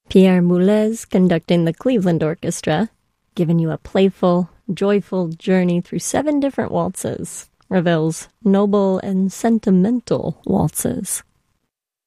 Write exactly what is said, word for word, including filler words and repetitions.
Pierre Boulez conducting the Cleveland Orchestra, giving you a playful, joyful journey through seven different waltzes, Ravel's noble and sentimental waltzes.